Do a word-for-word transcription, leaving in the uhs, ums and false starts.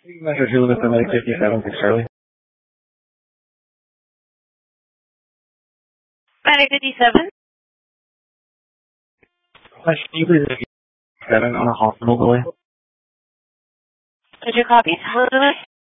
Metro two, Liverpool Medic fifty-seven, six Charlie. Medic fifty-seven. Question, you please fifty-seven on a hospital delay. Did you copy? Hello, delay?